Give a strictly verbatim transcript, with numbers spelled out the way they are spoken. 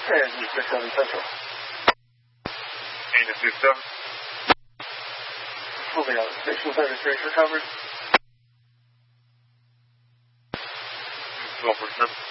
And you six seven Central. Eight six seven. Moving on. Station thirty-three recovered. twelve percent.